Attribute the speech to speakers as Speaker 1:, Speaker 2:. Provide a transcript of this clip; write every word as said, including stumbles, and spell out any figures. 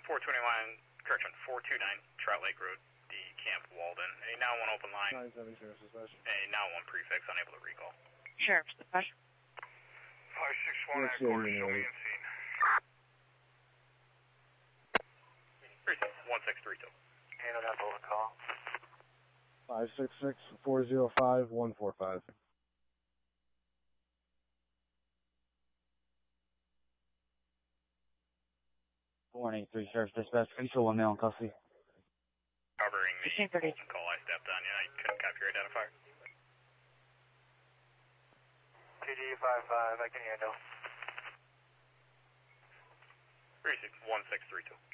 Speaker 1: four twenty-one, correction, four two nine, Trout Lake Road, D Camp Walden. A nine one open line.
Speaker 2: nine seven Sheriff's Dispatch.
Speaker 1: A nine one prefix, unable to recall.
Speaker 3: Sheriff's Dispatch.
Speaker 4: five six one at quarter, show me in scene.
Speaker 1: one six three two.
Speaker 4: Handle that bullet call.
Speaker 2: five six six, four zero five, one four five.
Speaker 5: four one eight three, Sheriff's Dispatch. Control one male in custody.
Speaker 1: Covering the
Speaker 3: fifteen thirty.
Speaker 1: call I stepped on you. I couldn't capture your identifier.
Speaker 4: T D five five, I can handle.
Speaker 1: one six three two.